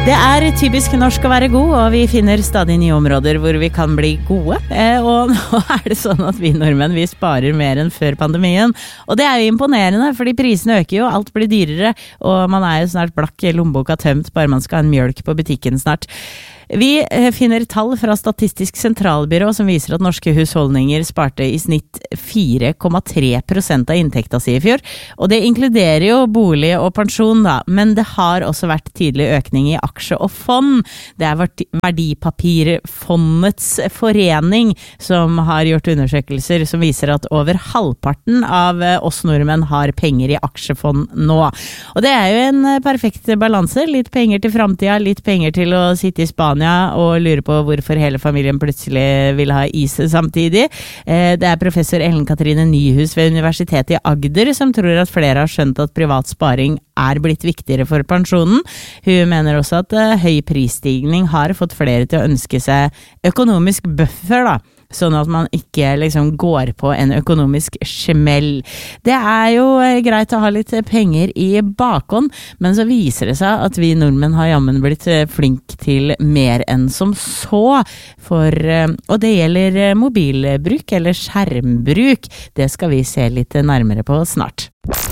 Det typisk norsk å være god, og vi finner stadig nye områder hvor vi kan bli gode. Og nå det sånn at vi nordmenn, vi sparer mer enn før pandemien. Og det jo imponerende, fordi prisene øker jo, alt blir dyrere, og man jo snart blakk, lommeboka tømt, bare man skal ha en mjølk på butikken snart. Vi finner tall fra Statistisk sentralbyrå som viser at norske husholdninger sparte i snitt 4,3% av inntekta si i fjor, og det inkluderer jo bolig og pensjon da, men det har også vært tydelig økning i aksje og fond. Det Verdipapirfondets forening som har gjort undersøkelser som viser at over halvparten av oss nordmenn har penger i aksjefond nå. Og det jo en perfekt balanse, litt penger til fremtiden, litt penger til å sitte i Spania og lurer på hvorfor hele familien plutselig vil ha is samtidig. Det professor Ellen Katrine Nyhus ved Universitetet i Agder som tror at flere har skjønt at privat sparing blitt viktigere for pensjonen. Hun mener også at høy prisstigning har fått flere til å ønske seg økonomisk buffer da, sånn at man ikke liksom går på en økonomisk smell. Det jo greit å ha litt penger i bakhånd, men så viser det seg at vi nordmenn har jammen blitt flink til mer enn som så, og det gjelder mobilbruk eller skjermbruk. Det skal vi se litt nærmere på snart.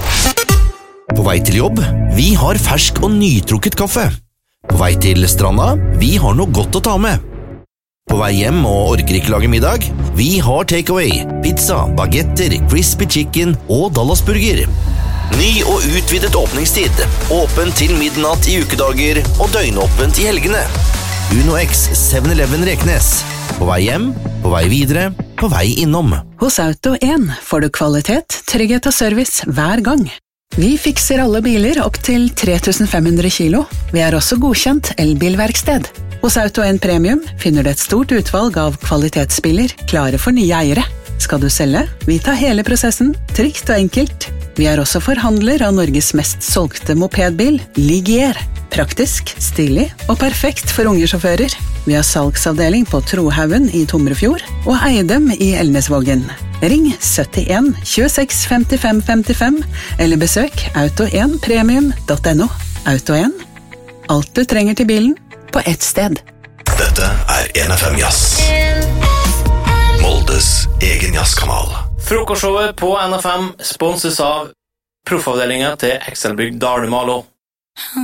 På vei til jobb, vi har fersk og nytrukket kaffe. På vei til stranda, vi har noe godt å ta med. På vei hjem og orker ikke lage middag? Vi har takeaway, pizza, bagetter, crispy chicken og Dallasburger. Ny og utvidet åpningstid, åpen til midnatt i ukedager og døgnåpent i helgene. Uno X 7-Eleven Reknes. På vei hjem, på vei videre, på vei innom. Hos Auto 1 får du kvalitet, trygghet og service hver gang. Vi fikser alle biler opp til 3500 kilo. Vi også godkjent elbilverksted. Hos Auto 1 Premium finner du et stort utvalg av kvalitetsbiler klare for nye eiere. Skal du selge? Vi tar hele prosessen, trygt og enkelt. Vi også forhandler av Norges mest solgte mopedbil, Ligier. Praktisk, stilig og perfekt for unge sjåfører. Vi har salgsavdeling på Trohaugen i Tomrefjord og Eidem i Elnesvågen. Ring 71 26 55 55 eller besøk auto1premium.no. Auto 1. Alt du trenger til bilen på ett sted. Dette 1FM Jazz. Moldes egen jazzkanal. Frokostshowet på NFM sponses av proffavdelingen til Excelbygg Dalmalo.